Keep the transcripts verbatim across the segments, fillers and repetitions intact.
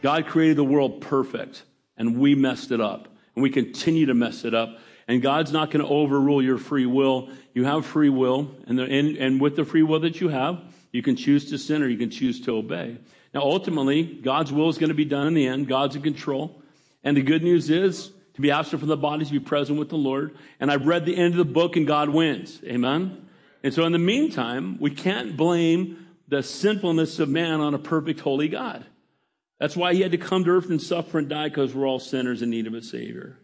God created the world perfect, and we messed it up. And we continue to mess it up. And God's not going to overrule your free will. You have free will, and, the, and, and with the free will that you have, you can choose to sin or you can choose to obey. Now, ultimately, God's will is going to be done in the end. God's in control. And the good news is, to be absent from the body, to be present with the Lord. And I've read the end of the book, and God wins. Amen? And so in the meantime, we can't blame the sinfulness of man on a perfect, holy God. That's why he had to come to earth and suffer and die, because we're all sinners in need of a Savior.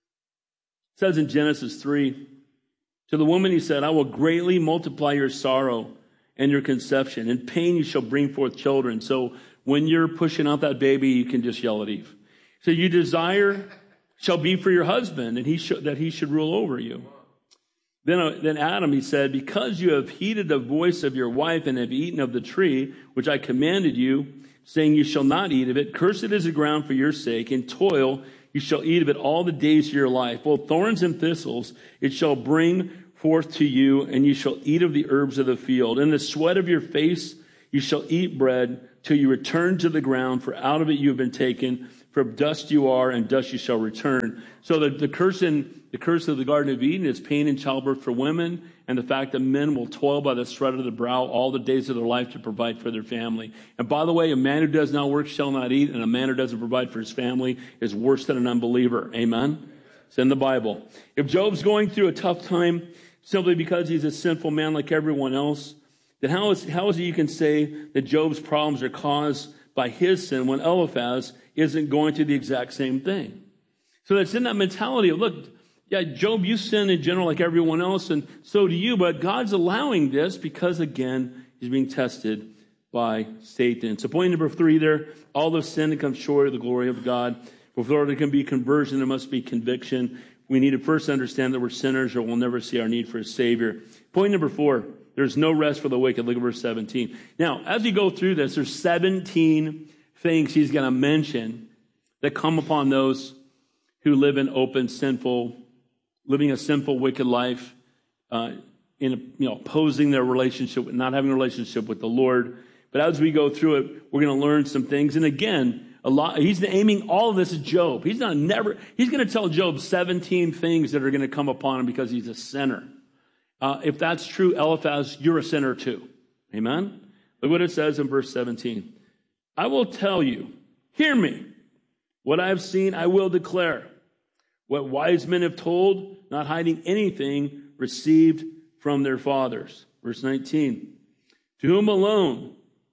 It says in Genesis three, to the woman he said, I will greatly multiply your sorrow and your conception. In pain you shall bring forth children. So when you're pushing out that baby, you can just yell at Eve. So you desire shall be for your husband, and he should, that he should rule over you. Then, uh, then Adam, he said, because you have heeded the voice of your wife and have eaten of the tree, which I commanded you, saying you shall not eat of it, cursed is the ground for your sake, in toil you shall eat of it all the days of your life. Both thorns and thistles it shall bring forth to you, and you shall eat of the herbs of the field. In the sweat of your face you shall eat bread till you return to the ground, for out of it you have been taken. From dust you are, and dust you shall return. So the, the curse in the curse of the Garden of Eden is pain and childbirth for women, and the fact that men will toil by the sweat of the brow all the days of their life to provide for their family. And by the way, a man who does not work shall not eat, and a man who doesn't provide for his family is worse than an unbeliever. Amen? It's in the Bible. If Job's going through a tough time simply because he's a sinful man like everyone else, then how is how is it you can say that Job's problems are caused by his sin when Eliphaz isn't going through the exact same thing? So that's in that mentality of, look, yeah, Job, you sin in general like everyone else, and so do you, but God's allowing this because, again, he's being tested by Satan. So point number three there, all of sin that comes short of the glory of God. Before there can be conversion, there must be conviction. We need to first understand that we're sinners or we'll never see our need for a Savior. Point number four, there's no rest for the wicked. Look at verse seventeen. Now, as you go through this, there's seventeen things he's going to mention that come upon those who live in open, sinful, living a sinful, wicked life, uh, in a, you know, opposing their relationship, not having a relationship with the Lord. But as we go through it, we're going to learn some things. And again, a lot. He's aiming all of this at Job. He's not never. He's going to tell Job seventeen things that are going to come upon him because he's a sinner. Uh, if that's true, Eliphaz, you're a sinner too. Amen. Look what it says in verse seventeen. I will tell you, hear me. What I have seen, I will declare. What wise men have told, not hiding anything received from their fathers. Verse nineteen. To whom alone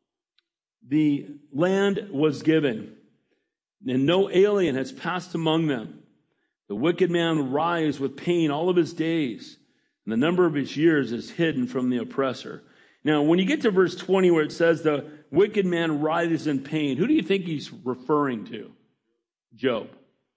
the land was given, and no alien has passed among them. The wicked man writhes with pain all of his days, and the number of his years is hidden from the oppressor. Now, when you get to verse twenty, where it says the wicked man writhes in pain, who do you think he's referring to? Job.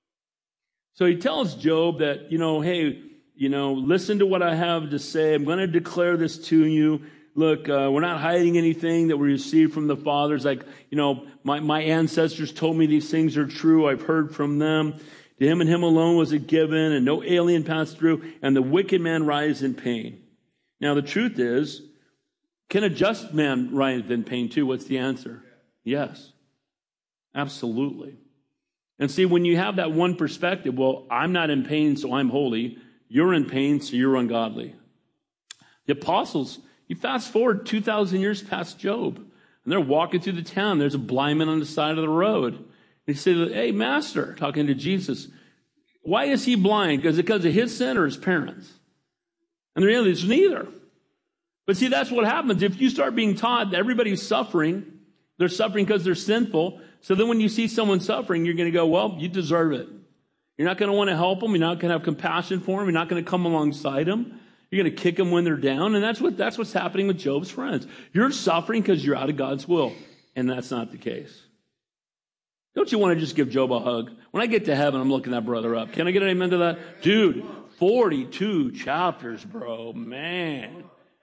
So he tells Job that, you know, hey, you know, listen to what I have to say. I'm going to declare this to you. Look, uh, we're not hiding anything that we received from the fathers. Like, you know, my, my ancestors told me these things are true. I've heard from them. To him and him alone was it given, and no alien passed through, and the wicked man writhes in pain. Now, the truth is, can a just man writhe in pain too? What's the answer? Yes. Absolutely. And see, when you have that one perspective, well, I'm not in pain, so I'm holy. You're in pain, so you're ungodly. The apostles, you fast forward two thousand years past Job, and they're walking through the town. There's a blind man on the side of the road. They say, hey, master, talking to Jesus, why is he blind? Because because of his sin or his parents? And the reality is neither. But see, that's what happens. If you start being taught that everybody's suffering, they're suffering because they're sinful. So then when you see someone suffering, you're going to go, well, you deserve it. You're not going to want to help them. You're not going to have compassion for them. You're not going to come alongside them. You're going to kick them when they're down. And that's what that's what's happening with Job's friends. You're suffering because you're out of God's will. And that's not the case. Don't you want to just give Job a hug? When I get to heaven, I'm looking that brother up. Can I get an amen to that? Dude, forty-two chapters, bro. Man.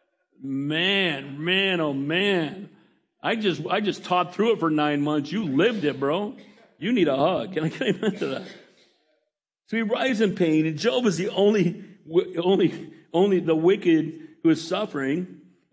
Man, man, oh man. I just I just taught through it for nine months. You lived it, bro. You need a hug. Can I get an amen to that? So he writhes in pain, and Job is the only, only, only the wicked who is suffering.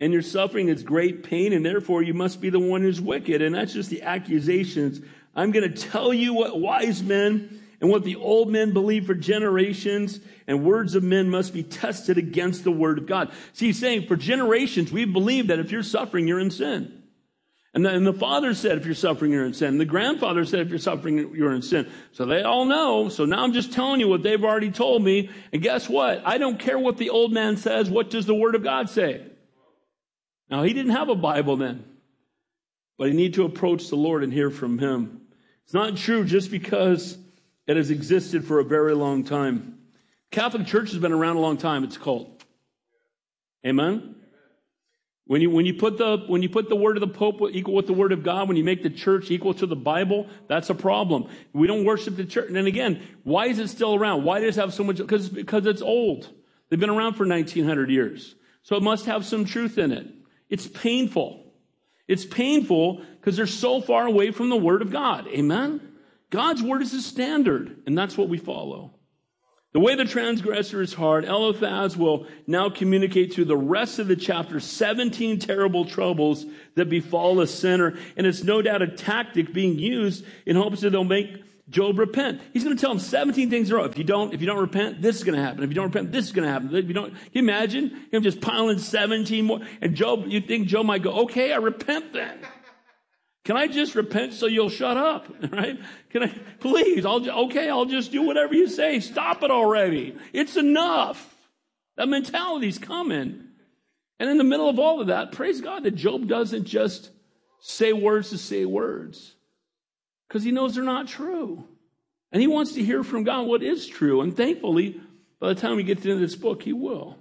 and your suffering is great pain, and therefore you must be the one who's wicked. And that's just the accusations. I'm going to tell you what wise men and what the old men believe for generations, and words of men must be tested against the word of God. See, he's saying for generations, we believe that if you're suffering, you're in sin. And the, and the father said, if you're suffering, you're in sin. And the grandfather said, if you're suffering, you're in sin. So they all know. So now I'm just telling you what they've already told me. And guess what? I don't care what the old man says. What does the word of God say? Now, he didn't have a Bible then, but he needed to approach the Lord and hear from him. It's not true just because it has existed for a very long time. Catholic Church has been around a long time. It's a cult. Amen? When you, when you put the, when you put the word of the Pope equal with the word of God, when you make the church equal to the Bible, that's a problem. We don't worship the church. And then again, why is it still around? Why does it have so much? Because, because it's old. They've been around for nineteen hundred years. So it must have some truth in it. It's painful. It's painful because they're so far away from the word of God. Amen? God's word is the standard, and that's what we follow. The way the transgressor is hard, Eliphaz will now communicate through the rest of the chapter seventeen terrible troubles that befall a sinner. And it's no doubt a tactic being used in hopes that they'll make Job repent. He's going to tell him seventeen things in a row. If you don't, if you don't repent, this is going to happen. If you don't repent, this is going to happen. If you don't, can you imagine him just piling seventeen more? And Job, you think Job might go, okay, I repent then. Can I just repent so you'll shut up? Right? Can I, please, I'll, okay, I'll just do whatever you say. Stop it already. It's enough. That mentality's coming. And in the middle of all of that, praise God that Job doesn't just say words to say words, because he knows they're not true. And he wants to hear from God what is true. And thankfully, by the time we get to the end of this book, he will.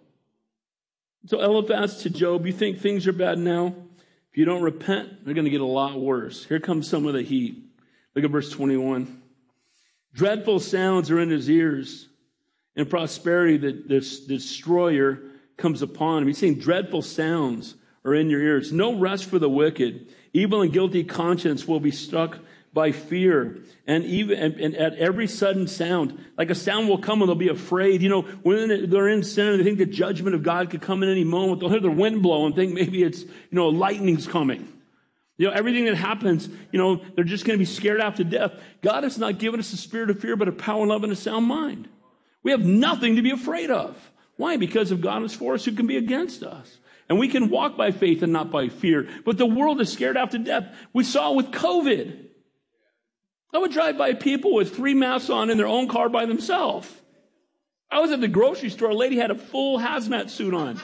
So Eliphaz to Job, you think things are bad now? If you don't repent, they're going to get a lot worse. Here comes some of the heat. Look at verse twenty-one. Dreadful sounds are in his ears, and prosperity, the, the, the destroyer, comes upon him. He's saying dreadful sounds are in your ears. No rest for the wicked. Evil and guilty conscience will be struck by fear, and even and, and at every sudden sound, like a sound will come and they'll be afraid. You know, when they're in sin and they think the judgment of God could come in any moment, they'll hear the wind blow and think maybe it's, you know, lightning's coming. You know, everything that happens, you know, they're just going to be scared after death. God has not given us a spirit of fear, but a power, love, and a sound mind. We have nothing to be afraid of. Why? Because if God is for us, who can be against us? And we can walk by faith and not by fear. But the world is scared after death. We saw with COVID. I would drive by people with three masks on in their own car by themselves. I was at the grocery store. A lady had a full hazmat suit on.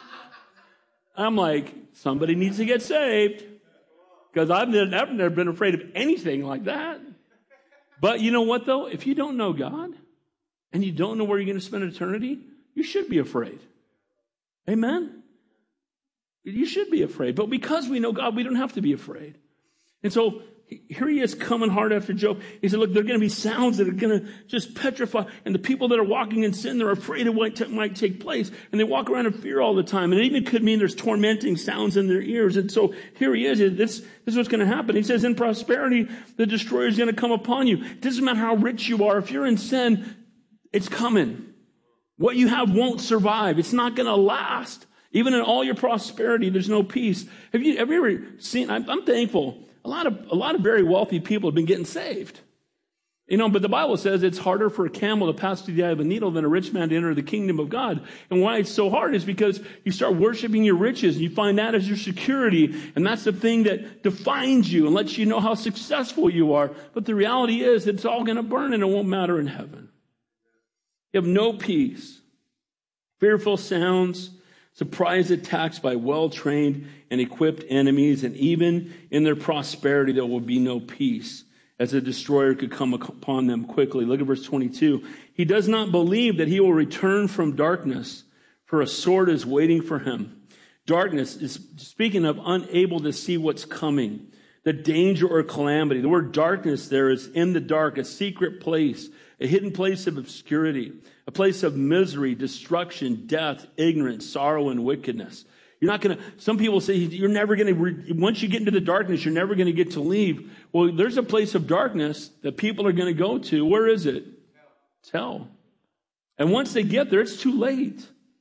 I'm like, somebody needs to get saved. Because I've never, I've never been afraid of anything like that. But you know what, though? If you don't know God and you don't know where you're going to spend eternity, you should be afraid. Amen? You should be afraid. But because we know God, we don't have to be afraid. And so here he is coming hard after Job. He said, look, there are going to be sounds that are going to just petrify. And the people that are walking in sin, they're afraid of what t- might take place. And they walk around in fear all the time. And it even could mean there's tormenting sounds in their ears. And so here he is. This, this is what's going to happen. He says, in prosperity, the destroyer is going to come upon you. It doesn't matter how rich you are. If you're in sin, it's coming. What you have won't survive. It's not going to last. Even in all your prosperity, there's no peace. Have you, have you ever seen, I'm, I'm thankful. A lot of, a lot of very wealthy people have been getting saved. You know, but the Bible says it's harder for a camel to pass through the eye of a needle than a rich man to enter the kingdom of God. And why it's so hard is because you start worshiping your riches and you find that as your security. And that's the thing that defines you and lets you know how successful you are. But the reality is it's all going to burn and it won't matter in heaven. You have no peace. Fearful sounds, surprise attacks by well-trained and equipped enemies, and even in their prosperity there will be no peace, as a destroyer could come upon them quickly. Look at verse twenty-two. He does not believe that he will return from darkness, for a sword is waiting for him. Darkness is speaking of unable to see what's coming, the danger or calamity. The word darkness there is in the dark, a secret place, a hidden place of obscurity, a place of misery, destruction, death, ignorance, sorrow, and wickedness. You're not going to, some people say you're never going to, once you get into the darkness, you're never going to get to leave. Well, there's a place of darkness that people are going to go to. Where is it? It's hell. And once they get there, it's too late.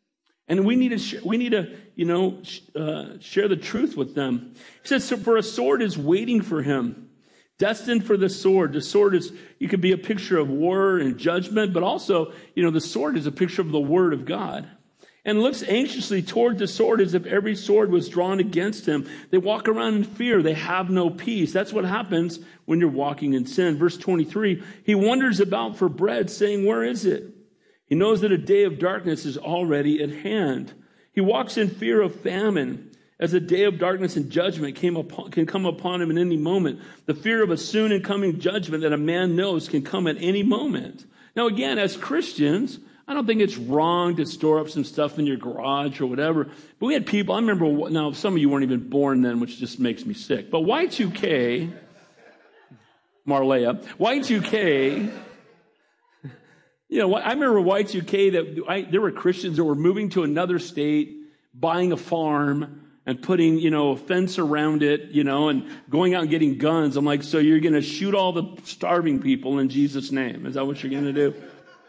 And we need to, sh- we need to, you know, sh- uh, share the truth with them. He says, so for a sword is waiting for him, destined for the sword. The sword is, you could be a picture of war and judgment, but also, you know, the sword is a picture of the word of God. And looks anxiously toward the sword as if every sword was drawn against him. They walk around in fear. They have no peace. That's what happens when you're walking in sin. Verse twenty-three, he wanders about for bread, saying, where is it? He knows that a day of darkness is already at hand. He walks in fear of famine, as a day of darkness and judgment came upon, can come upon him at any moment. The fear of a soon and coming judgment that a man knows can come at any moment. Now again, as Christians, I don't think it's wrong to store up some stuff in your garage or whatever. But we had people, I remember, now some of you weren't even born then, which just makes me sick. But Y two K, Marleya, Y two K, you know, I remember Y two K that I, there were Christians that were moving to another state, buying a farm, and putting, you know, a fence around it, you know, and going out and getting guns. I'm like, so you're going to shoot all the starving people in Jesus' name? Is that what you're going to do?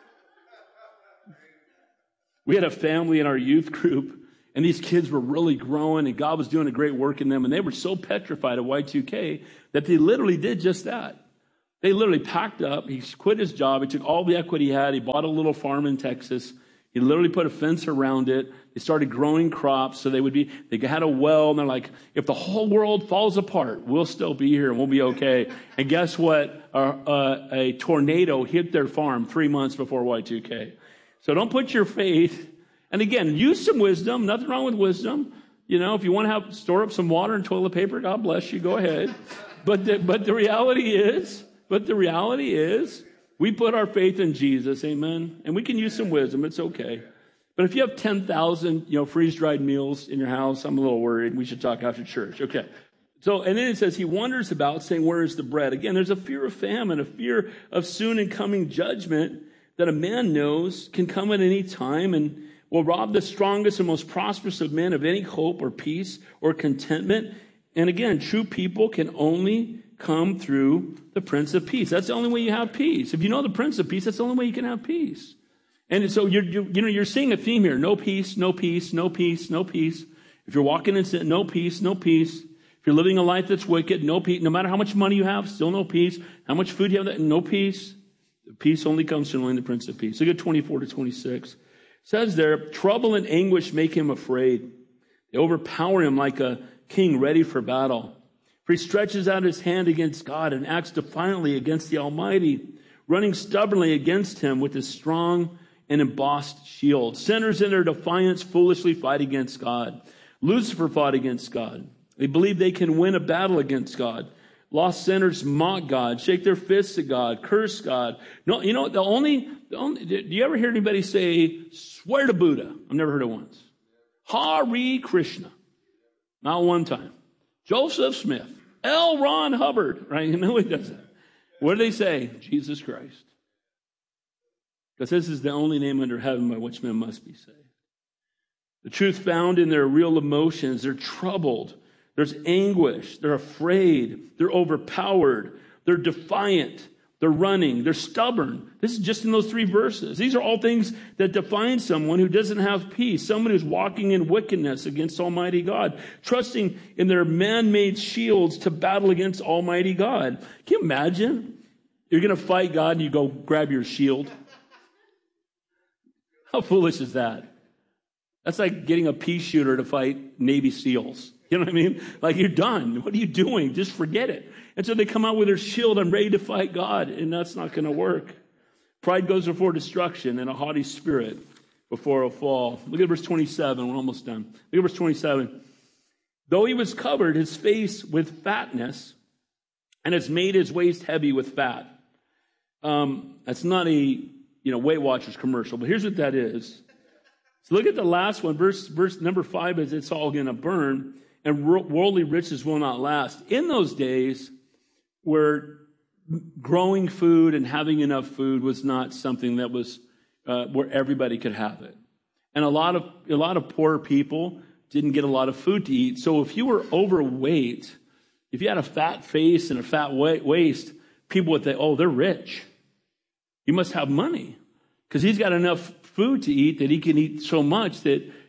We had a family in our youth group, and these kids were really growing, and God was doing a great work in them, and they were so petrified of Y two K that they literally did just that. They literally packed up. He quit his job. He took all the equity he had. He bought a little farm in Texas. He literally put a fence around it. They started growing crops, so they would be, they had a well, and they're like, if the whole world falls apart, we'll still be here, and we'll be okay. And guess what? A, a, a tornado hit their farm three months before Y two K. So don't put your faith, and again, use some wisdom. Nothing wrong with wisdom. You know, if you want to have store up some water and toilet paper, God bless you, go ahead. But the, but the reality is, but the reality is, we put our faith in Jesus, amen? And we can use some wisdom, it's okay. But if you have ten thousand, you know, freeze-dried meals in your house, I'm a little worried. We should talk after church, okay. So, and then it says, he wanders about saying, where is the bread? Again, there's a fear of famine, a fear of soon and coming judgment that a man knows can come at any time and will rob the strongest and most prosperous of men of any hope or peace or contentment. And again, true people can only come through the Prince of Peace. That's the only way you have peace. If you know the Prince of Peace, that's the only way you can have peace. And so you're, you you know, you're seeing a theme here. No peace, no peace, no peace, no peace. If you're walking in sin, no peace, no peace. If you're living a life that's wicked, no peace. No matter how much money you have, still no peace. How much food you have, no peace. Peace only comes from the Prince of Peace. Look at twenty-four to twenty-six. It says there, trouble and anguish make him afraid. They overpower him like a king ready for battle. For he stretches out his hand against God and acts defiantly against the Almighty, running stubbornly against him with his strong and embossed shield. Sinners in their defiance foolishly fight against God. Lucifer fought against God. They believe they can win a battle against God. Lost sinners mock God, shake their fists at God, curse God. No, you know, the only, the only, do you ever hear anybody say, swear to Buddha? I've never heard it once. Hare Krishna. Not one time. Joseph Smith. L. Ron Hubbard. Right? You know he does that. What do they say? Jesus Christ. Because this is the only name under heaven by which men must be saved. The truth found in their real emotions. They're troubled. There's anguish. They're afraid. They're overpowered. They're defiant. They're running. They're stubborn. This is just in those three verses. These are all things that define someone who doesn't have peace. Someone who's walking in wickedness against Almighty God. Trusting in their man-made shields to battle against Almighty God. Can you imagine? You're going to fight God and you go grab your shield. How foolish is that? That's like getting a pea shooter to fight Navy SEALs. You know what I mean? Like, you're done. What are you doing? Just forget it. And so they come out with their shield. I'm ready to fight God. And that's not going to work. Pride goes before destruction and a haughty spirit before a fall. Look at verse twenty-seven. We're almost done. Look at verse twenty-seven. Though he was covered his face with fatness and has made his waist heavy with fat. Um, that's not a, you know, Weight Watchers commercial, but here's what that is. So look at the last one. Verse, verse number five is it's all going to burn. And worldly riches will not last. In those days, where growing food and having enough food was not something that was uh, where everybody could have it, and a lot of a lot of poor people didn't get a lot of food to eat. So if you were overweight, if you had a fat face and a fat waist, people would think, "Oh, they're rich. He must have money because he's got enough food to eat that he can eat so much that."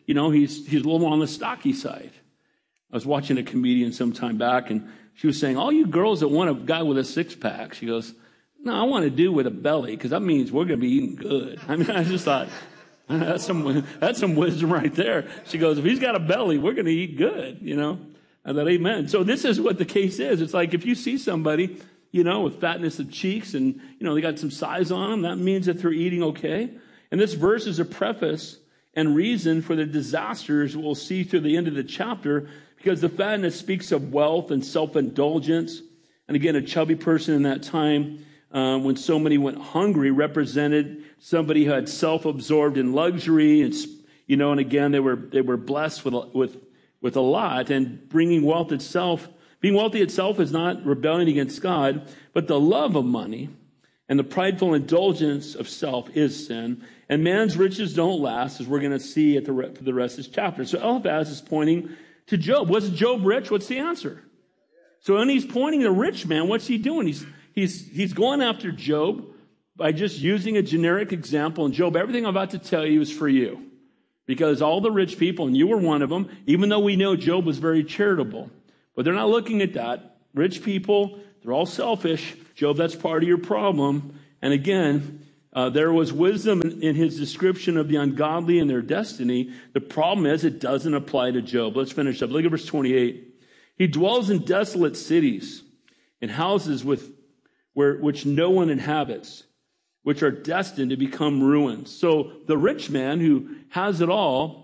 you know, he's, he's a little more on the stocky side. I was watching a comedian some time back, and she was saying, all you girls that want a guy with a six-pack, she goes, no, I want a dude with a belly, because that means we're going to be eating good. I mean, I just thought, that's some, that's some wisdom right there. She goes, if he's got a belly, we're going to eat good, you know. I thought, amen. So this is what the case is. It's like if you see somebody, you know, with fatness of cheeks and, you know, they got some size on them, that means that they're eating okay. And this verse is a preface and reason for the disasters we'll see through the end of the chapter, because the fatness speaks of wealth and self-indulgence. And again, a chubby person in that time, uh, when so many went hungry, represented somebody who had self-absorbed in luxury, and, you know, and again, they were, they were blessed with, with, with a lot, and bringing wealth itself. Being wealthy itself is not rebellion against God, but the love of money and the prideful indulgence of self is sin. And man's riches don't last, as we're going to see at the, re- for the rest of this chapter. So Eliphaz is pointing to Job. Was Job rich? What's the answer? So when he's pointing to rich man, what's he doing? He's, he's, he's going after Job by just using a generic example. And Job, everything I'm about to tell you is for you. Because all the rich people, and you were one of them, even though we know Job was very charitable, but they're not looking at that. Rich people, they're all selfish. Job, that's part of your problem. And again, uh, there was wisdom in, in his description of the ungodly and their destiny. The problem is it doesn't apply to Job. Let's finish up. Look at verse twenty-eight. He dwells in desolate cities, in houses with where which no one inhabits, which are destined to become ruins. So the rich man who has it all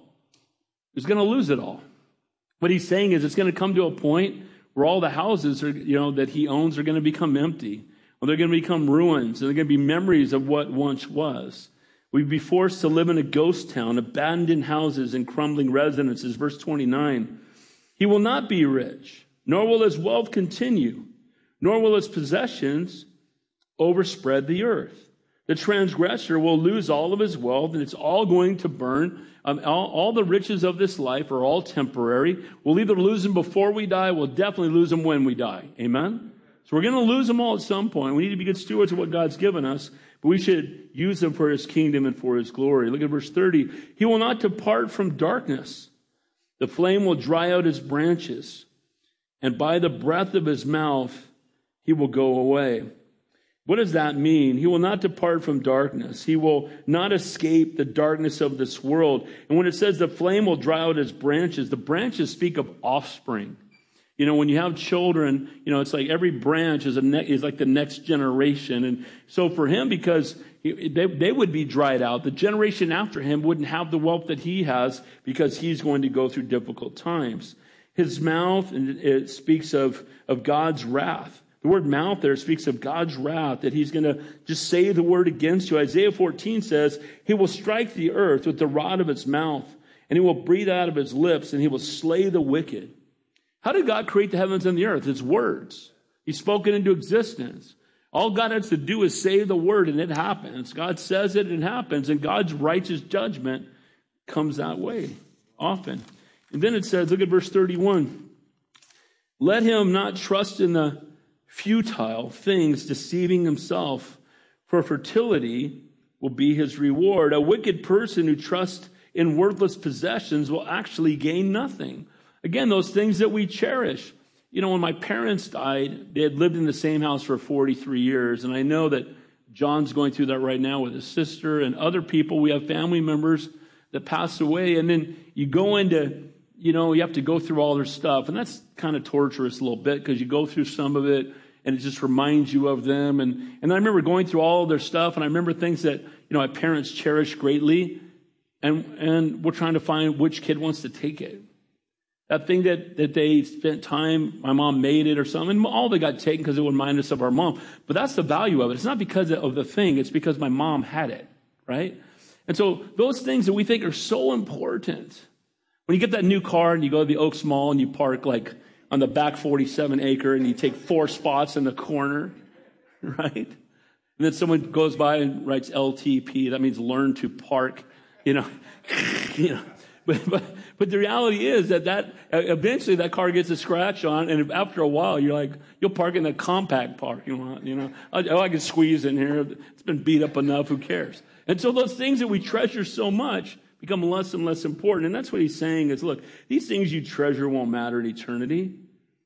is going to lose it all. What he's saying is it's going to come to a point where all the houses are, you know, that he owns are going to become empty. Or they're going to become ruins. And they're going to be memories of what once was. We'd be forced to live in a ghost town, abandoned houses and crumbling residences. Verse twenty-nine. He will not be rich, nor will his wealth continue, nor will his possessions overspread the earth. The transgressor will lose all of his wealth, and it's all going to burn. Um, all, all the riches of this life are all temporary. We'll either lose them before we die. We'll definitely lose them when we die. Amen? So we're going to lose them all at some point. We need to be good stewards of what God's given us, but we should use them for his kingdom and for his glory. Look at verse thirty. He will not depart from darkness. The flame will dry out his branches, and by the breath of his mouth he will go away. What does that mean? He will not depart from darkness. He will not escape the darkness of this world. And when it says the flame will dry out his branches, the branches speak of offspring. You know, when you have children, you know, it's like every branch is a ne- is like the next generation. And so for him, because he, they, they would be dried out, the generation after him wouldn't have the wealth that he has because he's going to go through difficult times. His mouth, and it speaks of, of God's wrath. The word mouth there speaks of God's wrath, that he's going to just say the word against you. Isaiah fourteen says, he will strike the earth with the rod of its mouth, and he will breathe out of his lips, and he will slay the wicked. How did God create the heavens and the earth? His words. He spoke it into existence. All God has to do is say the word, and it happens. God says it, and it happens, and God's righteous judgment comes that way often. And then it says, look at verse thirty-one. Let him not trust in the futile things, deceiving himself, for fertility will be his reward. A wicked person who trusts in worthless possessions will actually gain nothing. Again, those things that we cherish. You know, when my parents died, they had lived in the same house for forty-three years. And I know that John's going through that right now with his sister and other people. We have family members that passed away. And then you go into, you know, you have to go through all their stuff. And that's kind of torturous a little bit because you go through some of it and it just reminds you of them. And, and I remember going through all of their stuff, and I remember things that, you know, my parents cherished greatly. And, and we're trying to find which kid wants to take it. That thing that, that they spent time, my mom made it or something, and all of it got taken because it would remind us of our mom. But that's the value of it. It's not because of the thing. It's because my mom had it, right? And so those things that we think are so important. When you get that new car and you go to the Oaks Mall and you park like on the back forty-seven acre and you take four spots in the corner, right? And then someone goes by and writes L T P. That means learn to park, you know, you know. But, but, but the reality is that, that eventually that car gets a scratch on, and after a while, you're like, you'll park in a compact parking lot, you know. Oh, I can squeeze in here. It's been beat up enough. Who cares? And so those things that we treasure so much, become less and less important. And that's what he's saying is, look, these things you treasure won't matter in eternity.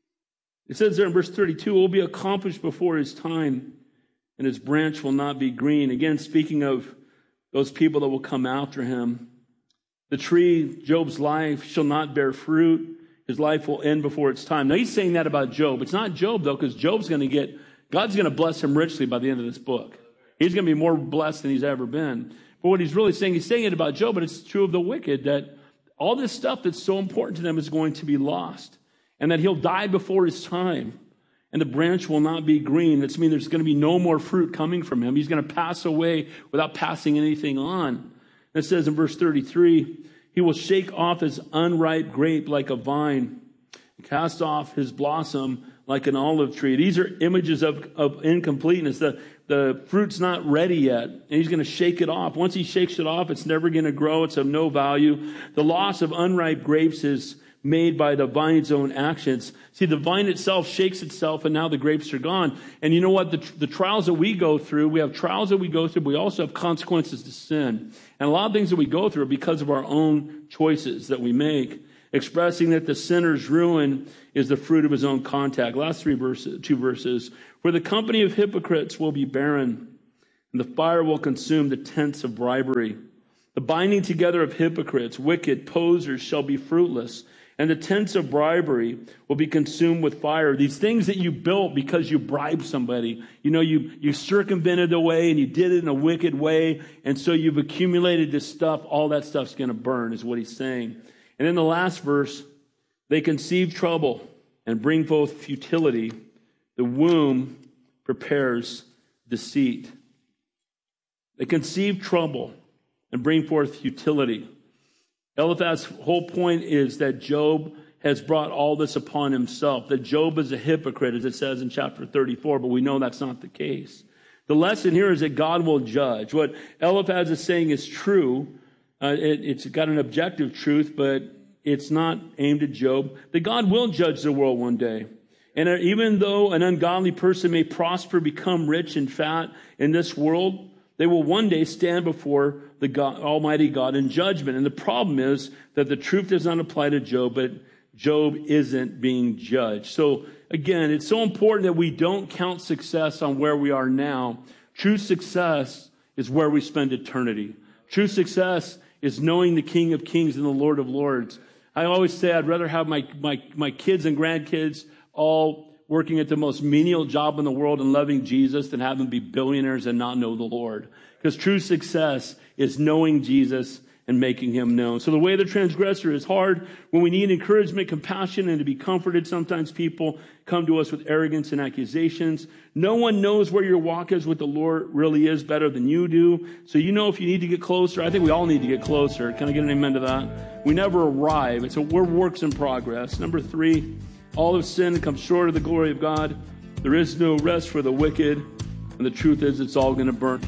It says there in verse thirty-two, it will be accomplished before his time, and his branch will not be green. Again, speaking of those people that will come after him. The tree, Job's life, shall not bear fruit. His life will end before its time. Now, he's saying that about Job. It's not Job, though, because Job's going to get, God's going to bless him richly by the end of this book. He's going to be more blessed than he's ever been. But what he's really saying, he's saying it about Job, but it's true of the wicked, that all this stuff that's so important to them is going to be lost, and that he'll die before his time, and the branch will not be green. That's mean there's going to be no more fruit coming from him. He's going to pass away without passing anything on. It says in verse thirty-three, he will shake off his unripe grape like a vine, and cast off his blossom like an olive tree. These are images of, of incompleteness. The, the fruit's not ready yet, and he's going to shake it off. Once he shakes it off, it's never going to grow. It's of no value. The loss of unripe grapes is made by the vine's own actions. See, the vine itself shakes itself, and now the grapes are gone. And you know what? The, the trials that we go through, we have trials that we go through, but we also have consequences to sin. And a lot of things that we go through are because of our own choices that we make, expressing that the sinner's ruin is the fruit of his own contact. Last three verses, two verses. For the company of hypocrites will be barren, and the fire will consume the tents of bribery. The binding together of hypocrites, wicked posers, shall be fruitless, and the tents of bribery will be consumed with fire. These things that you built because you bribed somebody. You know, you, you circumvented the way and you did it in a wicked way. And so you've accumulated this stuff. All that stuff's going to burn is what he's saying. And in the last verse, they conceive trouble and bring forth futility. The womb prepares deceit. They conceive trouble and bring forth futility. Eliphaz's whole point is that Job has brought all this upon himself, that Job is a hypocrite, as it says in chapter thirty-four, but we know that's not the case. The lesson here is that God will judge. What Eliphaz is saying is true. Uh, it, it's got an objective truth, but it's not aimed at Job, that God will judge the world one day. And even though an ungodly person may prosper, become rich and fat in this world, they will one day stand before the God, Almighty God in judgment. And the problem is that the truth does not apply to Job, but Job isn't being judged. So again, it's so important that we don't count success on where we are now. True success is where we spend eternity. True success is knowing the King of Kings and the Lord of Lords. I always say I'd rather have my, my, my kids and grandkids all working at the most menial job in the world and loving Jesus than have them be billionaires and not know the Lord. Because true success is knowing Jesus and making him known. So the way of the transgressor is hard. When we need encouragement, compassion, and to be comforted, sometimes people come to us with arrogance and accusations. No one knows where your walk is with the Lord really is better than you do. So you know if you need to get closer. I think we all need to get closer. Can I get an amen to that? We never arrive. It's a, we're works in progress. Number three, all have sinned and come short of the glory of God. There is no rest for the wicked. And the truth is, it's all going to burn.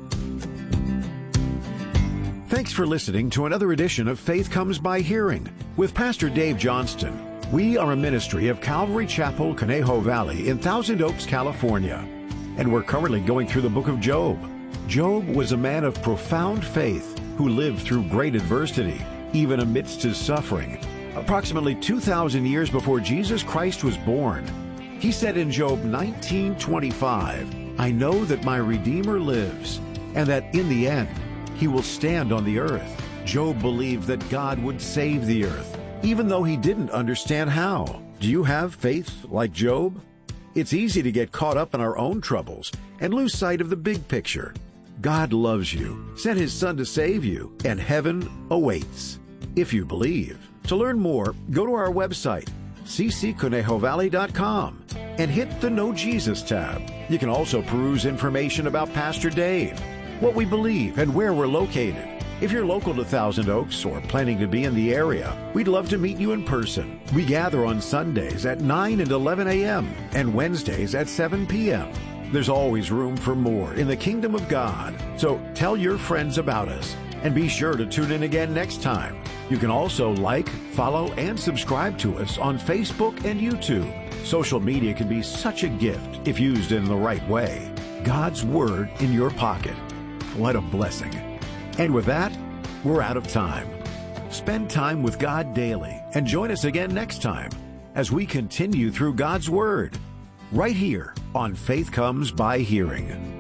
Thanks for listening to another edition of Faith Comes by Hearing with Pastor Dave Johnston. We are a ministry of Calvary Chapel, Conejo Valley in Thousand Oaks, California. And we're currently going through the book of Job. Job was a man of profound faith who lived through great adversity, even amidst his suffering. Approximately two thousand years before Jesus Christ was born, he said in Job nineteen twenty-five, I know that my Redeemer lives, and that in the end, he will stand on the earth. Job believed that God would save the earth, even though he didn't understand how. Do you have faith like Job? It's easy to get caught up in our own troubles and lose sight of the big picture. God loves you, sent his Son to save you, and heaven awaits, if you believe. To learn more, go to our website, c c conejo valley dot com, and hit the Know Jesus tab. You can also peruse information about Pastor Dave, what we believe, and where we're located. If you're local to Thousand Oaks or planning to be in the area, we'd love to meet you in person. We gather on Sundays at nine and eleven a.m. and Wednesdays at seven p.m. There's always room for more in the kingdom of God. So tell your friends about us, and be sure to tune in again next time. You can also like, follow, and subscribe to us on Facebook and YouTube. Social media can be such a gift if used in the right way. God's Word in your pocket. What a blessing. And with that, we're out of time. Spend time with God daily and join us again next time as we continue through God's Word, right here on Faith Comes by Hearing.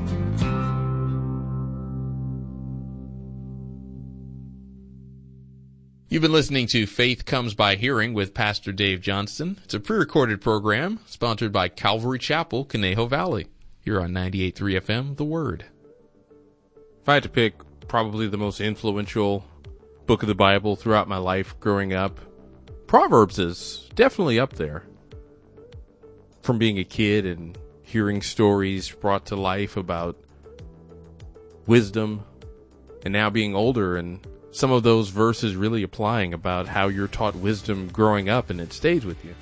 You've been listening to Faith Comes by Hearing with Pastor Dave Johnston. It's a pre-recorded program sponsored by Calvary Chapel, Conejo Valley, here on ninety-eight point three F M, The Word. If I had to pick probably the most influential book of the Bible throughout my life growing up, Proverbs is definitely up there. From being a kid and hearing stories brought to life about wisdom, and now being older and some of those verses really applying about how you're taught wisdom growing up and it stays with you.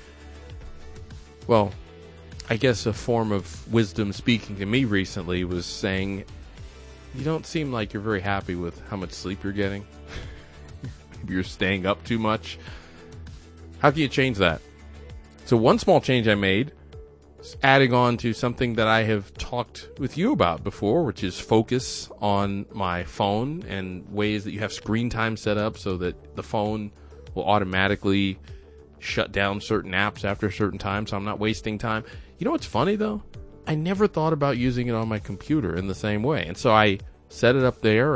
Well, I guess a form of wisdom speaking to me recently was saying, you don't seem like you're very happy with how much sleep you're getting. Maybe you're staying up too much. How can you change that? So one small change I made is adding on to something that I have talked with you about before, which is focus on my phone and ways that you have screen time set up so that the phone will automatically shut down certain apps after a certain time so I'm not wasting time. You know what's funny though? I never thought about using it on my computer in the same way. And so I set it up there